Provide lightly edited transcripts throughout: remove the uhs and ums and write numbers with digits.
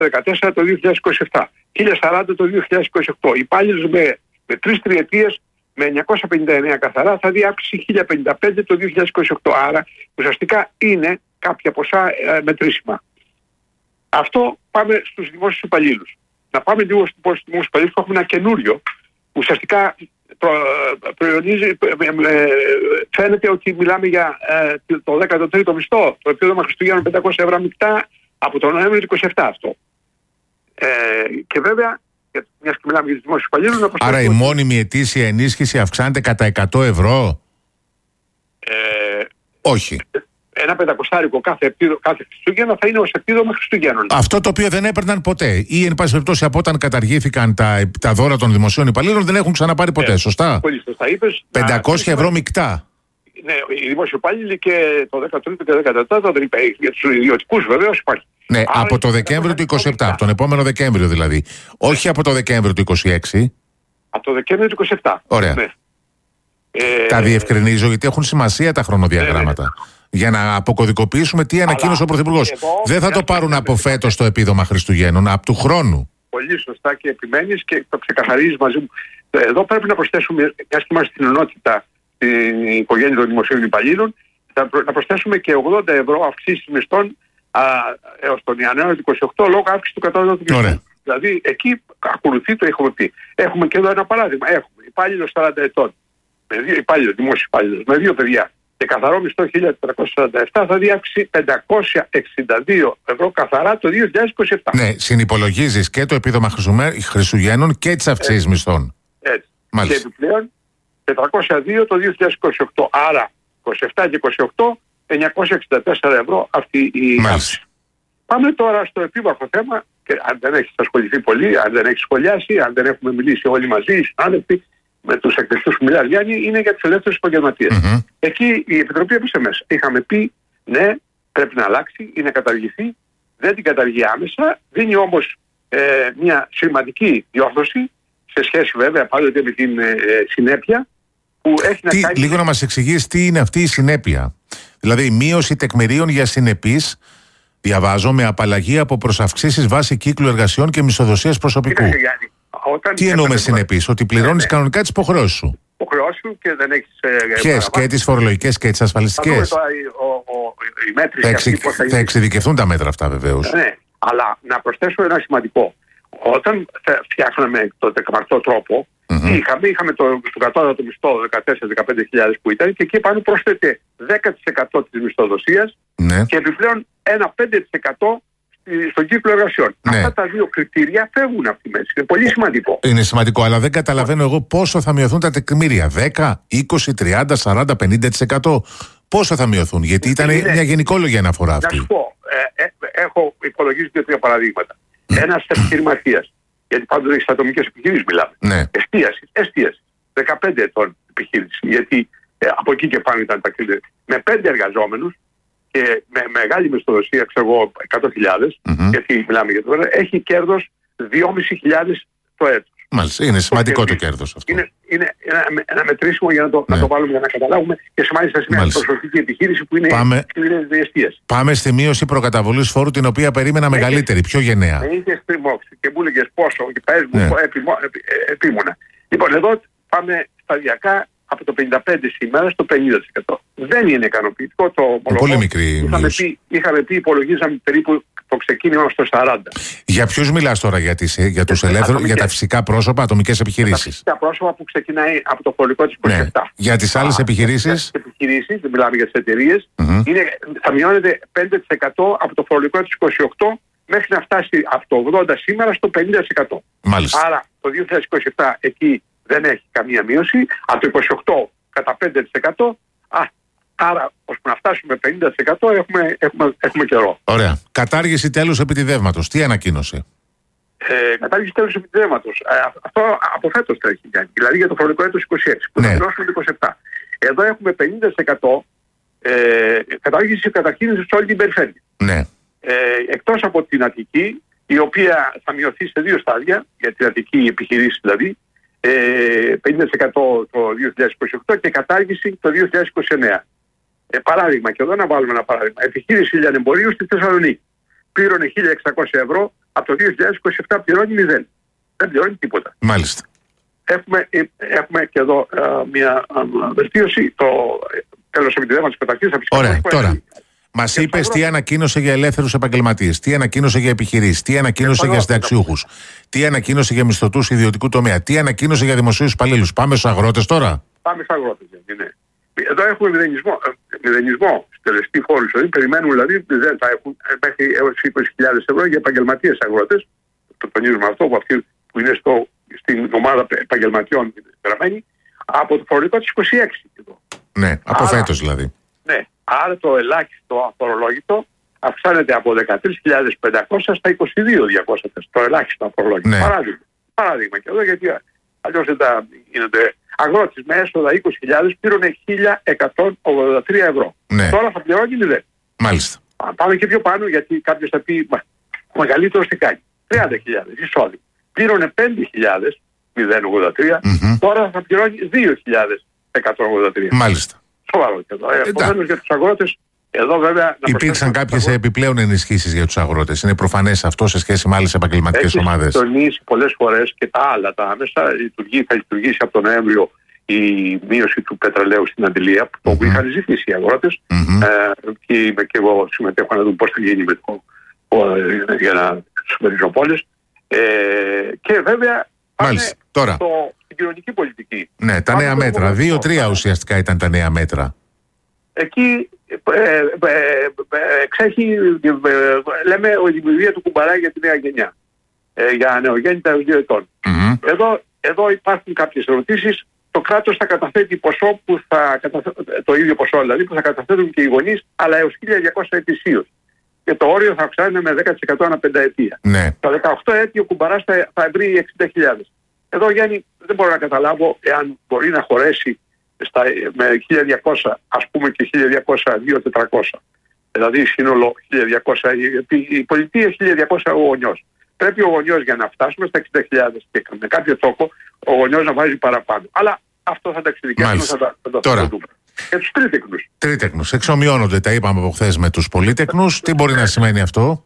14 το 2027, 1040 το 2028. Υπάλληλος με 3 τριετίες με 959 καθαρά θα δει αύξηση 1055 το 2028. Άρα ουσιαστικά είναι κάποια ποσά μετρήσιμα. Αυτό πάμε στους δημόσιους υπαλλήλους. Να πάμε λίγο στους δημόσιους υπαλλήλους που έχουμε ένα καινούριο που ουσιαστικά φαίνεται ότι μιλάμε για το 13ο μισθό, το επίδομα Χριστουγέννων 500 ευρώ μεικτά από τον Νοέμβριο του 27 αυτό. Και βέβαια, μιας και μιλάμε για τους δημόσιους υπαλλήλους... Άρα η μόνιμη ετήσια ενίσχυση αυξάνεται κατά 100 ευρώ? Όχι. Ένα 500 κάθε Χριστούγεννα θα είναι ως επίδομα Χριστουγέννων. Αυτό το οποίο δεν έπαιρναν ποτέ. Ή εν πάση περιπτώσει από όταν καταργήθηκαν τα δώρα των δημοσίων υπαλλήλων δεν έχουν ξαναπάρει ποτέ. Σωστά. Πολύ σωστά είπες. 500 ευρώ μεικτά. Ναι, οι δημόσιοι υπάλληλοι και το 13ο και 14ο δεν υπάρχει. Για τους ιδιωτικούς βεβαίως υπάρχει. Ναι, άρα από το Δεκέμβριο του 27, από τον επόμενο Δεκέμβριο δηλαδή. Όχι από το Δεκέμβριο του 26. Από το Δεκέμβριο του 27. Ωραία. Ναι. Τα διευκρινίζω γιατί έχουν σημασία τα χρονοδιαγράμματα. Ναι. Για να αποκωδικοποιήσουμε τι ανακοίνωσε ο Πρωθυπουργός. Δεν θα το πάρουν από φέτος το επίδομα Χριστουγέννων, από του χρόνου. Πολύ σωστά και επιμένεις και το ξεκαθαρίζεις μαζί μου. Εδώ πρέπει να προσθέσουμε, μιας και είμαστε στην ενότητα, στην οικογένεια των δημοσίων υπαλλήλων, να προσθέσουμε και 80 ευρώ αυξήσεις μισθών έως τον Ιανουάριο του 28 λόγω αύξηση του κατώτατου μισθού. Δηλαδή εκεί ακολουθεί το έχουμε πει. Έχουμε και εδώ ένα παράδειγμα. Έχουμε υπάλληλο 40 ετών, δημόσιο υπάλληλο, με 2 παιδιά. Και καθαρό μισθό 1.447 θα δει αύξηση 562 ευρώ καθαρά το 2027. Ναι, συνυπολογίζεις και το επίδομα Χριστουγέννων και τις αυξήσεις μισθών. Έτσι. Μάλιστα. Και επιπλέον 402 το 2028. Άρα 27 και 28, 964 ευρώ αυτή η αύξηση. Πάμε τώρα στο επίμαχο θέμα, και αν δεν έχεις ασχοληθεί πολύ, αν δεν έχεις σχολιάσει, αν δεν έχουμε μιλήσει όλοι μαζί, οι συνάδελφοι, με τους εκτεστούς που μιλάς Γιάννη, είναι για τους ελεύθερους επαγγελματίες. Εκεί η Επιτροπή έπεσε μέσα. Είχαμε πει ναι, πρέπει να αλλάξει ή να καταργηθεί. Δεν την καταργεί άμεσα. Δίνει όμως μια σημαντική διόρθωση σε σχέση βέβαια πάντοτε με την συνέπεια που έχει να κάνει. Λίγο να μας εξηγείς τι είναι αυτή η συνέπεια. Δηλαδή η μείωση τεκμηρίων για συνεπείς, διαβάζω, με απαλλαγή από προσαυξήσεις βάση κύκλου εργασιών και μισθοδοσίας προσωπικού. Τι εννοούμε συνεπείς? Ότι πληρώνεις κανονικά τις υποχρεώσεις σου. Υποχρεώσεις σου και δεν έχεις. Ποιες? Και τις φορολογικές και τις ασφαλιστικές. Θα εξειδικευτούν τα μέτρα αυτά βεβαίως. Ναι, αλλά να προσθέσω ένα σημαντικό. Όταν φτιάχναμε το τεκμαρτό τρόπο, είχαμε το κατώτατο μισθό 14-15 που ήταν και εκεί πάνω πρόσθεται 10% της μισθοδοσίας και επιπλέον ένα 5% στον κύκλο εργασιών. Ναι. Αυτά τα δύο κριτήρια φεύγουν από τη μέση. Είναι πολύ σημαντικό. Είναι σημαντικό, αλλά δεν καταλαβαίνω εγώ πόσο θα μειωθούν τα τεκμήρια. 10, 20, 30, 40, 50%. Πόσο θα μειωθούν? Γιατί ήταν μια γενικόλογη αναφορά αυτή. Να σου πω, έχω υπολογίσει 2-3 παραδείγματα. Ένας επιχειρηματίας, γιατί πάντοτε έχει ατομικές επιχειρήσεις μιλάμε. Ναι. Εστίαση. 15 ετών επιχείρηση. Γιατί από εκεί και πάνω ήταν τα κριτήρια. Με 5 εργαζόμενους και με μεγάλη μισθοδοσία, ξέρω εγώ, 100.000, γιατί μιλάμε για το βέβαια, έχει κέρδος 2.500 το έτος. Μάλιστα, είναι σημαντικό το κέρδος αυτό. Είναι ένα μετρήσιμο για να το βάλουμε, για να καταλάβουμε, και σε μάλιστα σε μια προσωπική επιχείρηση που είναι η εστίαση. Πάμε στη μείωση προκαταβολής φόρου, την οποία περίμενα μεγαλύτερη, πιο γενναία. Με είχες τριμώξει και μου έλεγες πόσο και πες μου επίμονα. Λοιπόν, εδώ πάμε σταδιακά από το 55 σήμερα στο 50%. Δεν είναι ικανοποιητικό το ομολογώ. Πολύ μικρή μείωση. Είχαμε πει, υπολογίζαμε περίπου το ξεκίνημα στο 40. Για ποιους μιλάς τώρα, για τους ελεύθερους, για τα φυσικά πρόσωπα, ατομικές επιχειρήσεις? Τα φυσικά πρόσωπα που ξεκινάει από το φορολογικό της 27. Ναι. Για τις άλλες επιχειρήσεις? Δεν μιλάμε για τις εταιρείες. Θα μειώνεται 5% από το φορολογικό της 28 μέχρι να φτάσει από το 80 σήμερα στο 50%. Μάλιστα. Άρα το 2027 εκεί δεν έχει καμία μείωση. Από το 28 κατά 5%. Άρα, ώστε να φτάσουμε 50% έχουμε καιρό. Ωραία. Κατάργηση τέλους επιτιδεύματος. Τι ανακοίνωσε? Κατάργηση τέλους επιτιδεύματος. Αυτό από φέτος θα έχει κάνει. Δηλαδή για το φορολογικό έτος 26, που θα πληρώσουμε το 27. Εδώ έχουμε 50% κατάργηση καταρχήν σε όλη την περιφέρεια. Ναι. Εκτός από την Αττική, η οποία θα μειωθεί σε 2 στάδια, για την Αττική επιχειρήση δηλαδή, 50% το 2028 και κατάργηση το 2029. Παράδειγμα, και εδώ να βάλουμε ένα παράδειγμα. Επιχείρηση λιανεμπορίου στη Θεσσαλονίκη. πλήρωνε 1.600 ευρώ, από το 2027 πληρώνει 0. Δεν πληρώνει τίποτα. Μάλιστα. Έχουμε και εδώ μια βελτίωση. Το τέλος επιτεδέματος καταρχής. Ωραία, τώρα. Μας είπες τι ανακοίνωσε για ελεύθερους επαγγελματίες, τι ανακοίνωσε για επιχειρήσεις, τι ανακοίνωσε για συνταξιούχους, τι ανακοίνωσε για μισθωτούς ιδιωτικού τομέα, τι ανακοίνωσε για δημοσίους υπαλλήλους. Πάμε στους αγρότες τώρα. Πάμε στους αγρότες. Ναι. Εδώ έχουμε μηδενισμό στη τελεστή φόρου. Περιμένουν δηλαδή δεν θα έχουν μέχρι έως 20.000 ευρώ για επαγγελματίες αγρότες. Το τονίζουμε αυτό, που αυτοί που είναι στην ομάδα επαγγελματιών γραμμένοι, από το φορολογικό της 26. Ναι, από φέτος δηλαδή. Ναι, άρα το ελάχιστο αφορολόγητο αυξάνεται από 13.500 στα 22.200. Το ελάχιστο αφορολόγητο. Ναι. Παράδειγμα και εδώ, γιατί αλλιώς δεν τα γίνεται. Αγρότης με έσοδα 20.000 πλήρωνε 1.183 ευρώ. Ναι. Τώρα θα πληρώνει 0. Μάλιστα. Πάμε και πιο πάνω, γιατί κάποιος θα πει ο μεγαλύτερος τι κάνει. 30.000 εισόδημα. Πλήρωνε 5.083, τώρα θα πληρώνει 2.183. Μάλιστα. Σοβαρό και εδώ. Επομένως για τους αγρότες, εδώ βέβαια... Υπήρξαν κάποιες επιπλέον ενισχύσεις για τους αγρότες. Είναι προφανές αυτό σε σχέση με άλλες επαγγελματικές ομάδες. Έχει τονίσει πολλές φορές και τα άλλα τα άμεσα. Θα λειτουργήσει από τον Νοέμβριο η μείωση του πετρελαίου στην αντιλία, που είχαν ζητήσει οι αγρότες. Και είμαι και εγώ συμμετέχω να δούμε πώς θα γίνει για να συμμεριζοπόλες. Και βέβαια πάμε στην κοινωνική πολιτική. Ναι, τα νέα μέτρα. 2-3 ουσιαστικά ήταν τα νέα μέτρα. Εκεί εξέχει, λέμε, η δημιουργία του κουμπαρά για τη νέα γενιά. Για νεογέννητα 2 ετών. Εδώ υπάρχουν κάποιες ερωτήσεις. Το κράτος θα καταθέτει ποσό που το ίδιο ποσό δηλαδή που θα καταθέτουν και οι γονείς, αλλά έως 1.200 ετησίως. Και το όριο θα αυξάνεται με 10% ανά πενταετία. Ναι. Τα 18 έτη ο κουμπαράς θα βρει 60.000. Εδώ, Γιάννη, δεν μπορώ να καταλάβω εάν μπορεί να χωρέσει με 1.200, ας πούμε, και 1.200, 2.400. Δηλαδή σύνολο 1.200. Η πολιτεία 1.200 ο γονιός. Πρέπει ο γονιός, για να φτάσουμε στα 60.000 και με κάποιο τόκο, ο γονιός να βάζει παραπάνω. Αλλά αυτό θα τα εξειδικεύσουμε, θα το δούμε. Και τους τρίτεκνους. Τρίτεκνους. Εξομοιώνονται, τα είπαμε από χθες, με τους πολίτεκνους. Τι μπορεί να σημαίνει αυτό?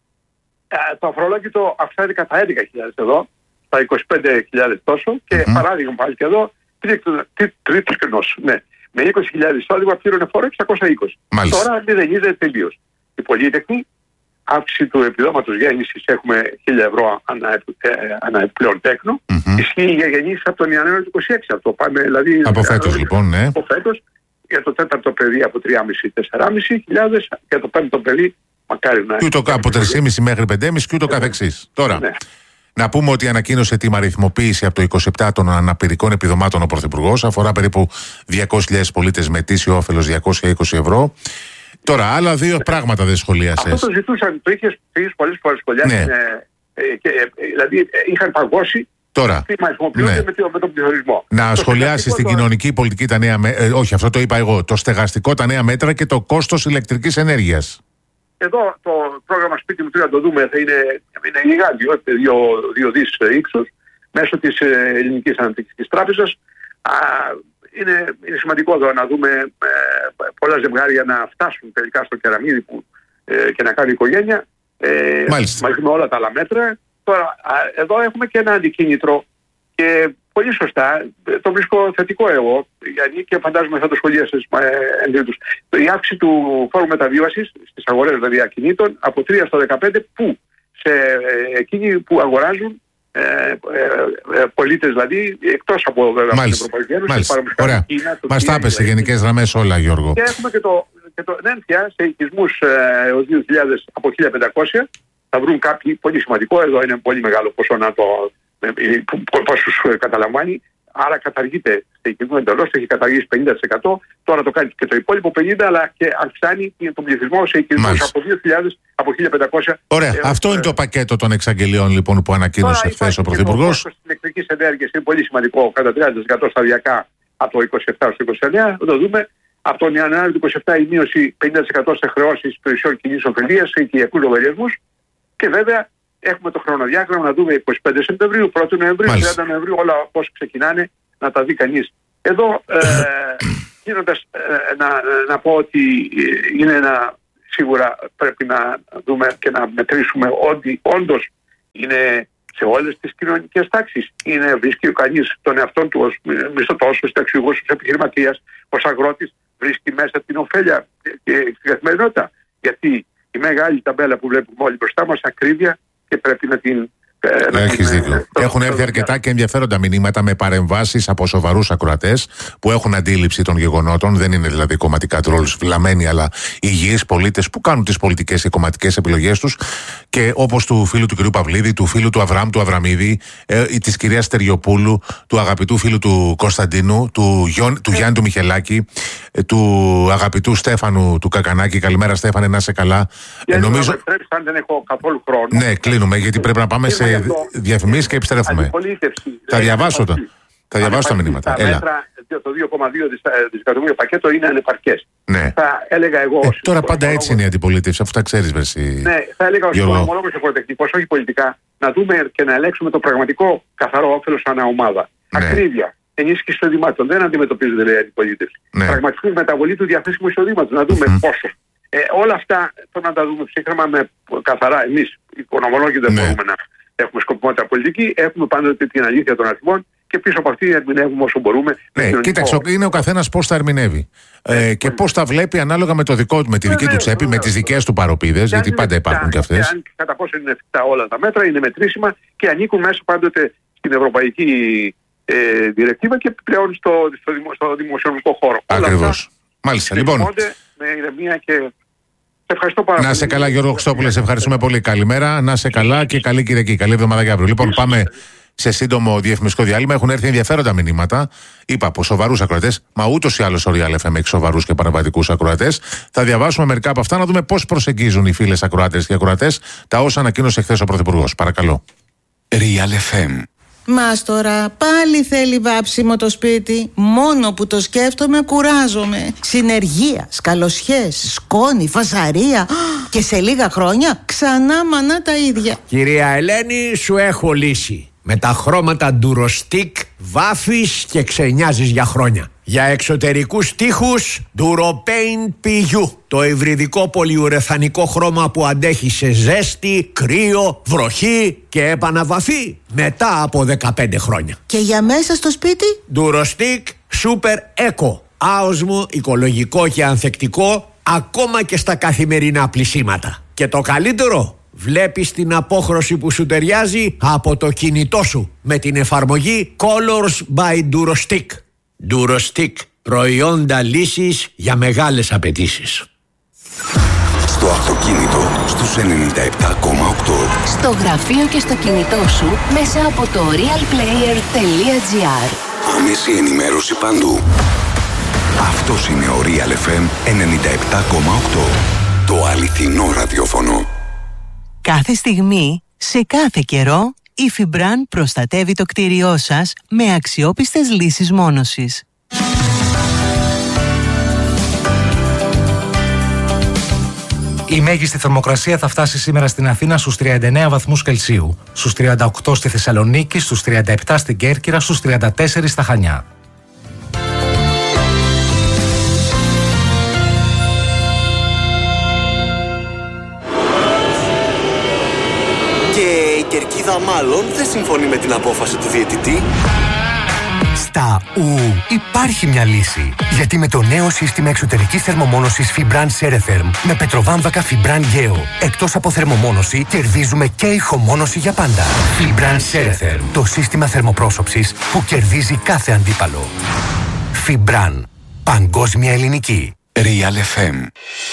Το αφορολόγητο αυξάνεται κατά 11.000 εδώ, στα 25.000 τόσο. Και παράδειγμα πάλι και εδώ, τρίτεκνος. Ναι. Με 20.000 εισόδημα πλήρωνε φόρο 620. Τώρα μηδενίζεται τελείως. Οι πολίτεκνοι, αύξηση του επιδόματος γέννησης έχουμε 1.000 ευρώ ανά επιπλέον τέκνο. Ισχύει για γεννήσεις από τον Ιανουάριο του 26. Αυτό πάμε, δηλαδή, από φέτος λοιπόν, ναι. Από φέτος, για το τέταρτο παιδί από 3.500-4.500 και το πέμπτο παιδί μακάρι να... Και ούτω από 3.500 μέχρι 5.500 και ούτω καθεξής. Τώρα, να πούμε ότι ανακοίνωσε την αριθμοποίηση από το 27 των αναπηρικών επιδομάτων ο Πρωθυπουργός. Αφορά περίπου 200.000 πολίτες με ετήσιο όφελος 220 ευρώ. Τώρα, άλλα δύο πράγματα δεν σχολίασες. Αυτό το ζητούσαν, το είχες πολλές φορές σχολιάσει. Ναι. Δηλαδή είχαν παγώσει. Τώρα, με τον πληθωρισμό. Να σχολιάσεις την κοινωνική πολιτική τα νέα μέτρα. Όχι, αυτό το είπα εγώ. Το στεγαστικό τα νέα μέτρα και το κόστος ηλεκτρικής ενέργειας. Εδώ το πρόγραμμα σπίτι μου, να το δούμε, θα είναι γιγάντιο, 2 δις ύψος, μέσω της Ελληνικής Αναπτυξιακής Τράπεζας. Είναι σημαντικό εδώ να δούμε πολλά ζευγάρια να φτάσουν τελικά στο κεραμίδι και να κάνει οικογένεια. Μαζί με όλα τα άλλα μέτρα. Τώρα, εδώ έχουμε και ένα αντικίνητρο και πολύ σωστά, το βρίσκω θετικό εγώ, γιατί και φαντάζομαι θα το σχολίασες εντύπωσης. Η αύξηση του φόρου μεταβίβασης στις αγορές δηλαδή ακινήτων από 3 στο 15, που σε εκείνοι που αγοράζουν πολίτες δηλαδή, εκτός από βέβαια την Ευρωπαϊκή Ένωση. Ωραία. Μας τα έπεσε σε γενικές γραμμές όλα, Γιώργο. Και έχουμε και το νένθια σε οικισμούς έως 2.000 από 1.500. Θα βρουν κάποιοι, πολύ σημαντικό, εδώ είναι πολύ μεγάλο ποσό να πόσους καταλαμβάνει. Άρα καταργείται σε οικισμό εντελώς, έχει καταργήσει 50%. Τώρα το κάνει και το υπόλοιπο 50%, αλλά και αυξάνει τον πληθυσμό σε οικισμούς από 2.000, από 1.500. Ωραία. Αυτό είναι το πακέτο των εξαγγελιών λοιπόν που ανακοίνωσε χθες ο Πρωθυπουργός. Το κόστος της ηλεκτρικής ενέργειας είναι πολύ σημαντικό, κατά 30% σταδιακά από το 27% στο 29%. Θα το δούμε. Από τον Ιανουάριο του 27% η μείωση 50% σε χρεώσεις υπηρεσιών κοινής ωφελίας σε οικιακούς λογαριασμούς. Και βέβαια έχουμε το χρονοδιάγραμμα να δούμε 25 Σεπτεμβρίου, 1 Νοεμβρίου, 30 Νοεμβρίου, όλα πώς ξεκινάνε να τα δει κανείς. Εδώ γίνοντας να πω ότι είναι ένα σίγουρα πρέπει να δούμε και να μετρήσουμε ότι όντως είναι σε όλες τις κοινωνικές τάξεις. Βρίσκει κανείς τον εαυτό του ως μισθωτός, ως ταξιούχος, ως επιχειρηματίας, ως αγρότης, βρίσκει μέσα την ωφέλεια και στην καθημερινότητα. Γιατί η μεγάλη ταμπέλα που βλέπουμε όλοι μπροστά μας, ακρίβεια, και πρέπει να την... Έχεις δίκιο. Έχουν έρθει αρκετά και ενδιαφέροντα μηνύματα με παρεμβάσεις από σοβαρούς ακροατές που έχουν αντίληψη των γεγονότων. Δεν είναι δηλαδή κομματικά τρόλους φυλαμμένοι, αλλά υγιείς πολίτες που κάνουν τις πολιτικές και κομματικές επιλογές τους. Και όπως του φίλου του κ. Παυλίδη, του φίλου του Αβραάμ του Αβραμίδη, της κυρίας Στεριοπούλου, του αγαπητού φίλου του Κωνσταντίνου, του Γιάννη του Μιχελάκη, του αγαπητού Στέφανου του Κακανάκη. Καλημέρα, Στέφανε, να είσαι καλά. Νομίζω. Αν δεν έχω καθόλου χρόνο. Ναι, κλείνουμε γιατί πρέπει να πάμε σε διαφημίσεις και επιστρέφουμε. Θα διαβάσω τα μηνύματα. Τα μέτρα, το 2,2 δισεκατομμύρια πακέτο είναι ανεπαρκές. Ναι. Θα έλεγα εγώ. Τώρα πάντα έτσι είναι η αντιπολίτευση, αφού τα ξέρεις, Βερσή. Ναι, θα έλεγα ως οικονομολόγος και φοροτεχνικός, όχι πολιτικά, να δούμε και να ελέγξουμε το πραγματικό καθαρό όφελος ανά ομάδα. Ναι. Ακρίβεια, ενίσχυση εισοδημάτων. Δεν αντιμετωπίζονται, λέει, η αντιπολίτευση. Ναι. Πραγματική μεταβολή του διαθέσιμου εισοδήματος. Να δούμε πόσο. Όλα αυτά πρέπει να τα δούμε ψύχρεμα με καθαρά. Εμείς, οι οικονομολόγοι, δεν μπορούμε να έχουμε σκοπιμότητα πολιτική. Έχουμε πάντοτε την αλήθεια των αριθμών και πίσω από αυτή ερμηνεύουμε όσο μπορούμε. Ναι, κοίταξε, είναι ο καθένας πώς τα ερμηνεύει. Και πώς τα βλέπει ανάλογα με τη δική του τσέπη, με τις δικές του παροπίδες, γιατί πάντα υπάρχουν και αυτές. Και κατά πόσο είναι εφικτά όλα τα μέτρα, είναι μετρήσιμα και ανήκουν μέσα πάντοτε στην ευρωπαϊκή διρεκτίβα και πλέον στο δημοσιονομικό χώρο. Ακριβώς. Μάλιστα. Λοιπόν. Με ηρεμία και. Ευχαριστώ πάρα πολύ. Να σε καλά, Γιώργο Χριστόπουλε, σε ευχαριστούμε πολύ. Καλημέρα, να σε καλά και καλή Κυριακή. Καλή εβδομάδα για αύριο. Λοιπόν, πάμε σε σύντομο διαφημιστικό διάλειμμα. Έχουν έρθει ενδιαφέροντα μηνύματα. Είπα από σοβαρούς ακροατές, μα ούτως ή άλλως ο Real FM έχει σοβαρούς και παρεμβατικούς ακροατές. Θα διαβάσουμε μερικά από αυτά, να δούμε πώς προσεγγίζουν οι φίλες ακροάτες και ακροατές τα όσα ανακοίνωσε χθες ο Πρωθυπουργός. Παρακαλώ. Real FM. Μας τώρα πάλι θέλει βάψιμο το σπίτι. Μόνο που το σκέφτομαι κουράζομαι. Συνεργεία, σκαλοσιές, σκόνη, φασαρία. Και σε λίγα χρόνια ξανά μανά τα ίδια. Κυρία Ελένη, σου έχω λύση. Με τα χρώματα Durostic βάφεις και ξενιάζεις για χρόνια. Για εξωτερικούς τοίχους Duropaint PU. Το υβριδικό πολυουρεθανικό χρώμα που αντέχει σε ζέστη, κρύο, βροχή και επαναβαφή μετά από 15 χρόνια. Και για μέσα στο σπίτι Durostic Super Eco. Άοσμο, οικολογικό και ανθεκτικό ακόμα και στα καθημερινά πλυσίματα. Και το καλύτερο, βλέπεις την απόχρωση που σου ταιριάζει από το κινητό σου με την εφαρμογή Colors by Durostic. Durostic, προϊόντα λύσης για μεγάλες απαιτήσεις. Στο αυτοκίνητο στους 97,8. Στο γραφείο και στο κινητό σου μέσα από το realplayer.gr. Άμεση ενημέρωση παντού. Αυτός είναι ο Real FM 97,8. Το αληθινό ραδιόφωνο. Κάθε στιγμή, σε κάθε καιρό, η Fibran προστατεύει το κτίριό σας με αξιόπιστες λύσεις μόνωσης. Η μέγιστη θερμοκρασία θα φτάσει σήμερα στην Αθήνα στους 39 βαθμούς Κελσίου, στους 38 στη Θεσσαλονίκη, στους 37 στην Κέρκυρα, στους 34 στα Χανιά. Και η Κερκίδα μάλλον δεν συμφωνεί με την απόφαση του διαιτητή. Στα υπάρχει μια λύση. Γιατί με το νέο σύστημα εξωτερικής θερμομόνωσης Fibran Ceretherm με πετροβάμβακα Fibran Geo, εκτός από θερμομόνωση, κερδίζουμε και ηχομόνωση για πάντα. Fibran Ceretherm, το σύστημα θερμοπρόσωψης που κερδίζει κάθε αντίπαλο. Fibran, παγκόσμια ελληνική. Real FM.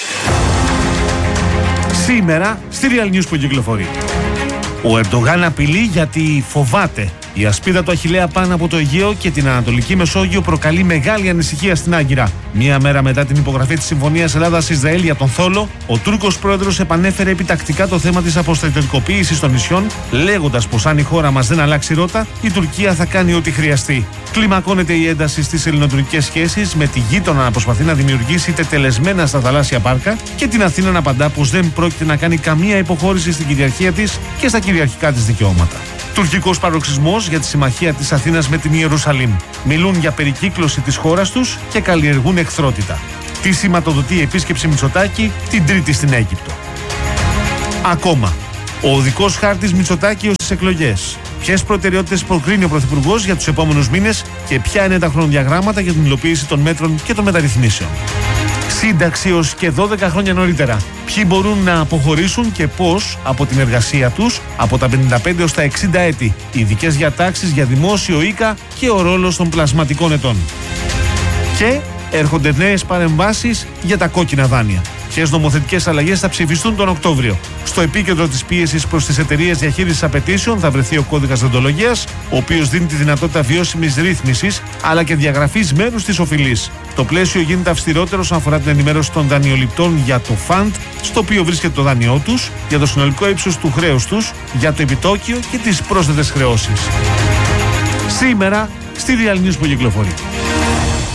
Σήμερα στη Real News που κυκλοφορεί. Ο Ερντογάν απειλεί γιατί φοβάται. Η ασπίδα του Αχιλλέα πάνω από το Αιγαίο και την Ανατολική Μεσόγειο προκαλεί μεγάλη ανησυχία στην Άγκυρα. Μία μέρα μετά την υπογραφή της Συμφωνίας Ελλάδας-Ισραήλ για τον Θόλο, ο Τούρκος πρόεδρος επανέφερε επιτακτικά το θέμα της αποστρατιωτικοποίησης των νησιών, λέγοντας πως αν η χώρα μας δεν αλλάξει ρότα, η Τουρκία θα κάνει ό,τι χρειαστεί. Κλιμακώνεται η ένταση στις ελληνοτουρκικές σχέσεις, με τη γείτονα να προσπαθεί να δημιουργήσει τετελεσμένα στα θαλάσσια πάρκα και την Αθήνα να απαντά πως δεν πρόκειται να κάνει καμία υποχώρηση στην κυριαρχία της και στα κυριαρχικά της δικαιώματα. Τουρκικός παροξισμός για τη συμμαχία της Αθήνας με την Ιερουσαλήμ. Μιλούν για περικύκλωση της χώρας τους και καλλιεργούν εχθρότητα. Τι σηματοδοτεί η επίσκεψη Μητσοτάκη την Τρίτη στην Αίγυπτο. Ακόμα, ο οδικός χάρτης Μητσοτάκη ως τις εκλογές. Ποιες προτεραιότητες προκρίνει ο Πρωθυπουργός για τους επόμενους μήνες και ποια είναι τα χρονοδιαγράμματα για την υλοποίηση των μέτρων και των μεταρρυθμίσεων. Σύνταξη ως και 12 χρόνια νωρίτερα. Ποιοι μπορούν να αποχωρήσουν και πώς από την εργασία τους από τα 55 ως τα 60 έτη. Ειδικές διατάξεις για δημόσιο οίκα και ο ρόλος των πλασματικών ετών. Και έρχονται νέες παρεμβάσεις για τα κόκκινα δάνεια. Ποιες νομοθετικές αλλαγές θα ψηφιστούν τον Οκτώβριο. Στο επίκεντρο της πίεσης προς τις εταιρείες διαχείρισης απαιτήσεων θα βρεθεί ο κώδικας δεοντολογίας, ο οποίος δίνει τη δυνατότητα βιώσιμης ρύθμισης αλλά και διαγραφής μέρους της οφειλής. Το πλαίσιο γίνεται αυστηρότερο όσον αφορά την ενημέρωση των δανειοληπτών για το φαντ, στο οποίο βρίσκεται το δάνειό τους, για το συνολικό ύψος του χρέους τους, για το επιτόκιο και τις πρόσθετες χρεώσεις. Σήμερα στη Real News που κυκλοφορεί.